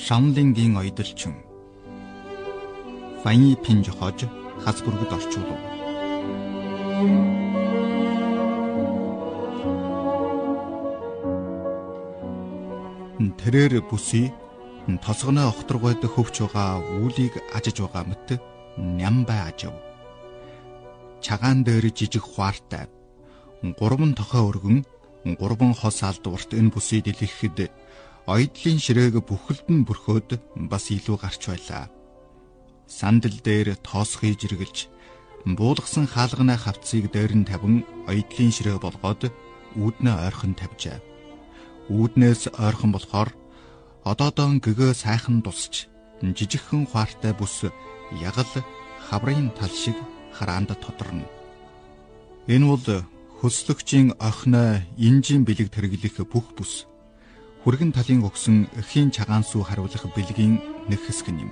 Шанлингийн ойдолчин Фани Пинж хож хас бүргэд орчуулав. Тэрээр бүсий тосгоно охторгойд хөвч байгаа үүлийг ажиж байгаа мэт нямбай ажив. Чагаан дээр жижиг хуартай 3 тохой өргөн 3 хос алдуурт энэ бүсийг дэлгэхэд ойдлын ширээг бүхэлд нь бүрхөөд бас илүү гарч байлаа. Сандал дээр тоосхий жиргэлж буулгасан хаалганы хавцыг дээр нь тавин ойдлын ширээ болгоод үүднээ ойрхон тавьжээ. Үүднээс ойрхон болохоор одоодон гэгөө сайхан тусч жижигхэн хуартай бүс ягал хаврын тал шиг хараанд тодорно. Энэ бол хөслөгчийн охиноо инжийн бэлэг тэргэлэх бүх бүс. Хүргэн талын өгсөн эхийн чагаан сүү харуулах бэлгийн нэг хэсэг юм.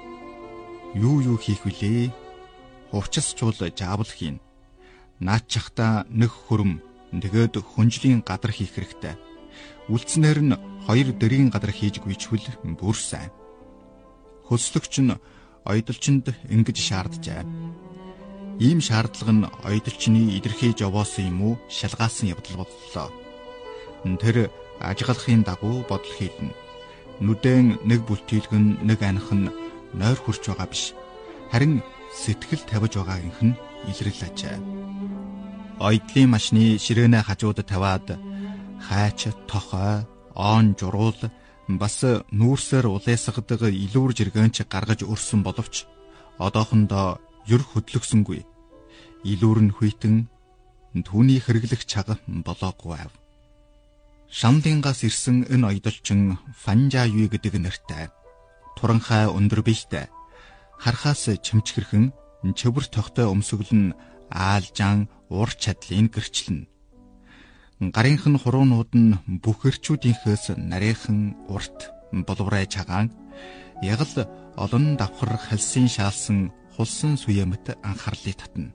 Юу хийх вүлээ? Хувцасчул жаавал хийн. Наачхта нэг хөрөм тэгээд хүнжлийн гадар хийх хэрэгтэй. Үлдснээр нь 2 дэрийн гадар хийж гүйчвэл бүр сайн. Хөслөгч нь ойдолчинд ингэж шаарджээ. Ийм шаардлага нь ойдолчны идэрхий жовоосон юм уу шалгаасан явдал боллоо. Тэр ажиглахын дагуу бодол хийлнэ. Нүдэн нэг бүлтийлгэн нэг аних нь нойр хүрч байгаа биш. Харин сэтгэл тавьж байгаагийнх нь илрэл ажээ. Ойдлын машины ширээнэ хажууд тавиад хайч тохой он журуул бас нүүрсээр улаасгадаг илүүр жиргэнч гаргаж өрсөн боловч одоохондоо юр хөдлөгсөнгүй. Илүүр нь хүйтэн түүний хэрэглэх чаг болоогүй ав. Шанлингаас ирсэн энэ ойдолчин Фанжаюй гэдэг нэртэй. Туранхай өндөр бийтэй. Харахаас чимчгэрхэн чөвөр тогтой өмсгөл нь аалжан ур чадлын гэрчлэн. Гарынх нь хуруунууд нь бүх эрчүүдийнхээс нарийнхан урт боловрай чагаан ягал олон давхар халсын шаалсан хулсан сүемэт анхаарлыг татна.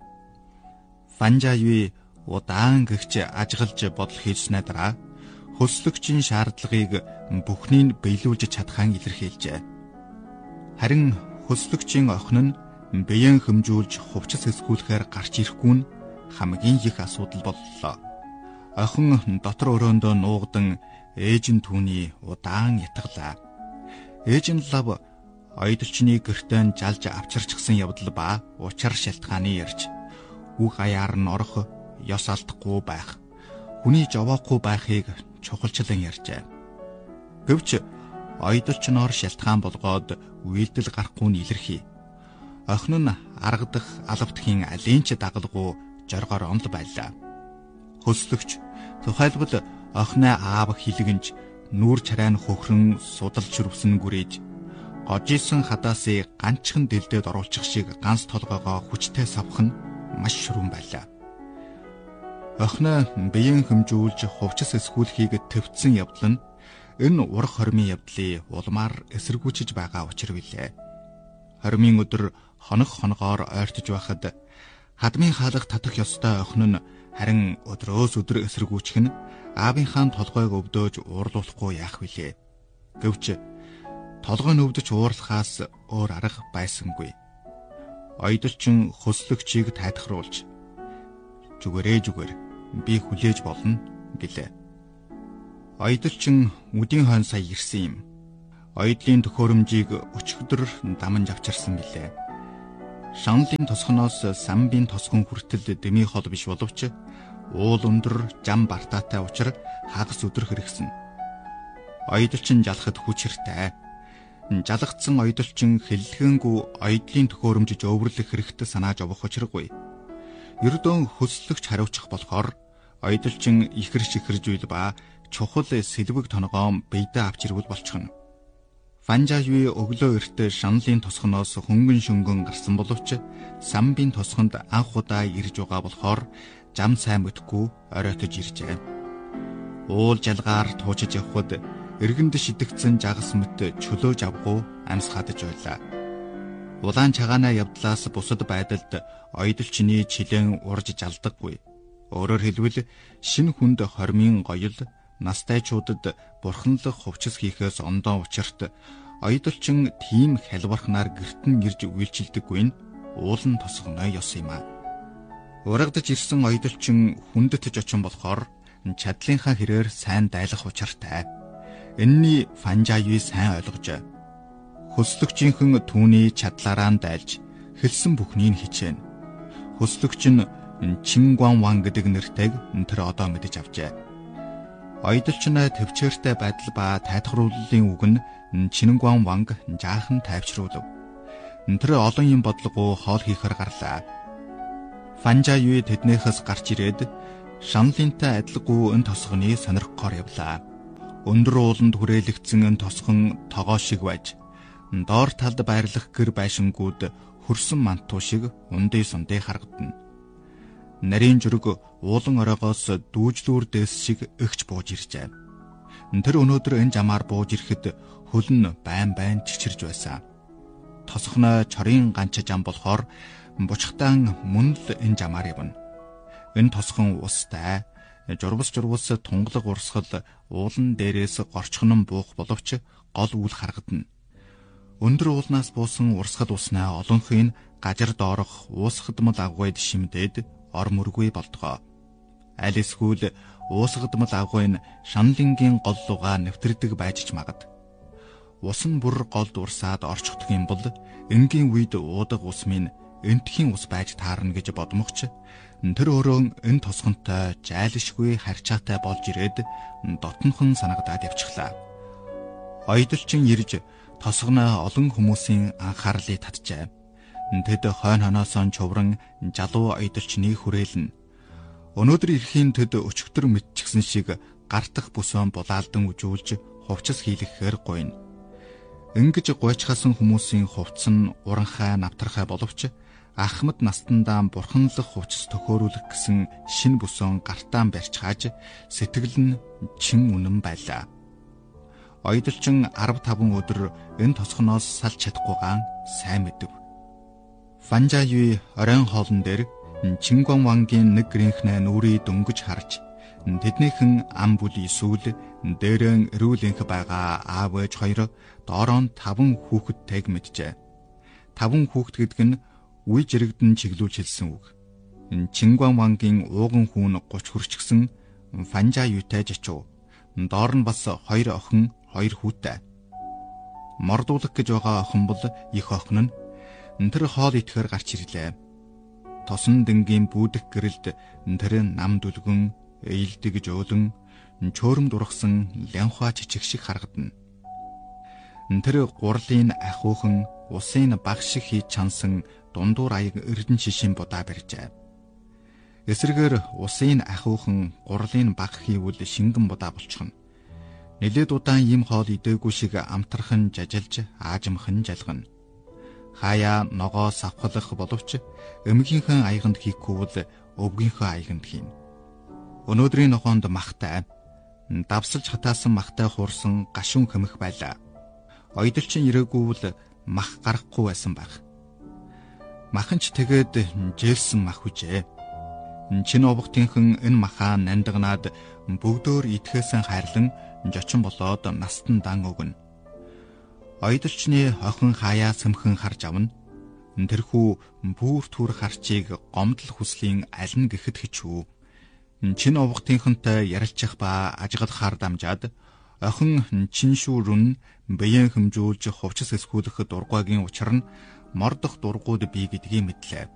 Фанжаюй удаан гэгч ажиглаж бодол хийснээр дараа хөслөгчийн шаардлагыг бүхнийг биелүүлж чадхаан илэрхийлжээ. Харин хөслөгчийн охин нь биеэн хэмжүүлж хувцас эсгүүлэхээр гарч ирэхгүй нь хамгийн их асуудал боллоо. Охин дотор өрөөндөө нуугдан ээж нь түүний удаан ятгалаа. Ээж нь лав ойдолчны гэртэн жалж авчирчсан явдал ба учир шалтгааны ярьж үг аяар нь орох ёс алдахгүй байх, хүний жовоохгүй байхыг чухалчлан ярьжээ. Гэвч ойдолчноор шалтгаан болгоод үйлдэл гарахгүй нь илэрхий. Охин нь аргадах алавдхийн алинч дагалгүй жоргоор онл байлаа. Хөслөгч тухайлбал охины аав хилэгнж нүүр чарайн хөхрөн судалж шүрвсэн гүрээж гожисэн хадаасыг ганчхан дэлдээд оруулчих шиг ганц толгоогоо хүчтэй савх нь маш шүрэн байлаа. Охиноо биеэн хэмжүүлж хувцас эсгүүлэхийг төвцсөн явдал нь энэ урах хормын явдлыг улмаар эсэргүүцэж байгаа учир билээ. Хормын өдөр хоногоор ойртож байхад хадмын хаалга татах ёстой охин нь харин өдрөөс өдөр эсэргүүцэх нь аавынхаа толгойг өвдөөж уурлуулахгүй яах вүлээ. Гэвч толгой нь өвдөж уурлахаас өөр арга байсангүй. Ойдолчин хөслөгчийг тайтгаруулж зүгээр би хүлээж болно гэлээ. Ойдолчин үдийн хойно сая ирсэн юм. Ойдлын төхөөрөмжийг өчигдөр дамж авчирсан гэлээ. Шанлын тосгоноос самбын тосгон хүртэл дэми хол биш боловч уул өндөр жам бартаатай учраас хагас өдөр хэрэгсэн. Ойдолчин жалахад хүч хэртэй. Жалгацсан ойдолчин хэллэгэнгүй ойдлын төхөөрөмж өвөрлөх хэрэгтэй санааж овох учиргүй. Ердөө хөслөгч хариучих болохоор ойдолчин ихэрч үйл ба чухал сэлбэг тоногоо бийдэ авч ирвэл болчихно. Фанжаюй өглөө эртээ Шанлын тосгоноос хөнгөн шөнгөн гарсан боловч самбын тосгонд анх удаа ирж байгаа болохоор жам сайн мэдгүй оройтож иржээ. Уул жалгаар туучиж явхад эргэнд шидэгдсэн жагас мэт чөлөөж авгуу амьсгаадж байлаа. Улаан чагаанаа явдлаас бусад байдалд ойдолчны чилэн урж жалдаггүй. Өөрөөр хэлбэл шинэ хүнд хормын гоёл настайчуудад бурханлах хувцас хийхээс ондоо учирт Оёдолчин тийм хялбархнаар гэртэн ирж үйлчилдэггүй нь уулан тосгоно ёс юм а. Урагдж ирсэн оёдолчин хүндэт очин болохоор чадлынхаа хэрээр сайн дайлах учиртай. Энэний Фанжаюй сайн ойлгож хөслөгчийнхэн түүний чадлаараа дайлж хэлсэн бүхнийг хичээнэ. Хөслөгч нь Чингуан Ван гэдэг нэртэйг тэр одоо мэдэж авчээ. Оёдолчнаа төвчээртэй байдал ба тайлхрууллын үг нь Чингуан Ванг жаахан тайвшруулв. Тэр олон юм бодлого хоол хийхээр гарлаа. Фанжаюй тэднийхээс гарч ирээд Шанлинтай адилгүй эн тосгоны сонирхохоор явлаа. Өндөр ууланд хүрээлэгдсэн эн тосгон тогоо шиг байж, доор талд байрлах гэр байшингууд хөрсөн мантуу шиг ундын сундыг харагдана. Нарийн жураг уулан оройгоос дүүжлүүр дээс шиг өгч бууж иржээ. Тэр өнөөдөр энэ жамаар бууж ирэхэд хөл нь байн чичирж байсан. Тосгоноо чорын ганч жам болохоор бучхтаан мөн л энэ жамаар явна. Энэ тосгон устай, журвас тунгалаг урсгал уулан дээрээс горчхон буух боловч гол үйл харагдана. Өндөр уулнаас буусан урсгал уснаа олонхын гажар доорох уусгадмал агуйд шимдээд ор мөргүй болдгоо. Аль эсвэл уусгадмал агуй нь Шанлингийн гол лугаа нэвтрдэг байж ч магад. Ус нь бүр голд урсаад орчихдөг юм бол энгийн үед уудаг ус минь энтхийн ус байж таарна гэж бодмогч тэр өөрөө энэ тосгонтой жайлшгүй харьцаатай болж ирээд дотнхон санагдаад явчихлаа. Оёдолчин ирж тосгоноо олон хүмүүсийн анхаарлыг татжээ. Тэд хойно хоноосоо чувран жалуу оёдолчны хүрээлнэ. Өнөөдөр ирэхийн тэд өчигдөр мэдчихсэн шиг гартах бүсөөн булаалдан үжүүлж хувцас хийлгэхээр гойно. Ингэж гойчхасан хүмүүсийн хувцс нь уранхай навтархай боловч Ахмад настандаа бурханлах хувцас төхөөрүүлэх гэсэн шин бүсөөн гартаан барьж хааж сэтгэл нь чин үнэн байлаа. Оёдолчин 15 өдөр энэ тосгоноос салж чадахгүйгаан сайн мэдэв. Фанжаюй оройн хоолн дээр Чингуан Вангийн нэг гэрийнхнээ нүрийг дөнгөж харж тэднийхэн ам бүл эсвэл дээрэн эрүүлэнх байгаа аав ээж хоёр доорон 5 хүүхэдтэйг мэджээ. 5 хүүхэд гэдэг нь үе жирэгдэн чиглүүлж хэлсэн үг. Чингуан Вангийн ууган хүүн 30 хүрчгсэн Фанжаюйтай жичүү. Доор нь бас 2 охин, 2 хүүтэй. Мордуулах гэж байгаа охин бол их охин нь тэр хоол идэхээр гарч ирлээ. Тосон дэнгийн бүүдэх гэрэлд тэр нам дүлгэн, эйлдэг жөөлөн, чөөрөмд ургасан лянхаа чичиг шиг харагдана. Тэр гурлын ахиухан усын баг шиг хийж чансан дундуур аяг эрдэн шишин будаа барьжээ. Эсрэгээр усын ахиухан гурлын баг хийвэл шингэн будаа болчихно. Нэлээд удаан ийм хоол идээгүй шиг амтрахын жажилж аажмхан жалгана. Хаяа ногоо савхлах боловч эмгийнхээ аяганд хийхгүй бол өвгийнхээ аяганд хийнэ. Өнөөдрийн нохоонд махтай, давсалж хатаасан махтай хуурсан гашуун хэмэх байлаа. Оёдолчин ирээгүй бол мах гарахгүй байсан байх. Маханч тэгээд жээлсэн мах үжээ. Чин овгтынхэн энэ махаа нандагнаад бүгдөө идэхээсэн хайрлан жочин болоод настан дан өгнө. Оёдолчны охин хаяа сэмхэн харж авна. Тэрхүү бүүр түр харчийг гомдол хүслийн аль нь гэхэд хичүү. Чин овгтынхэнтэй ярилцах ба ажиглахаар дамжаад охин чин шүүрүн биеэн хэмжүүлж хувцас эсгүүлэх дургуйгийн учир нь мордох дургууд бий гэдгийг мэдлээ.